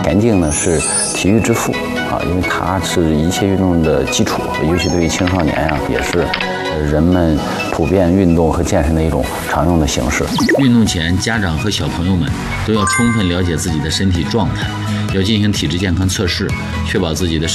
田径呢是体育之父啊，因为它是一切运动的基础，尤其对于青少年啊，也是人们普遍运动和健身的一种常用的形式。 运动前，家长和小朋友们都要充分了解自己的身体状态，要进行体质健康测试，确保自己的